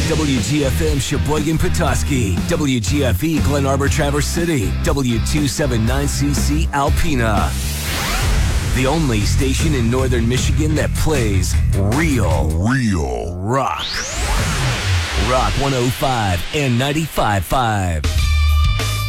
WGFM Sheboygan, Petoskey. WGFE Glen Arbor, Traverse City. W279CC Alpena. The only station in northern Michigan that plays real rock. Rock 105 and 95.5.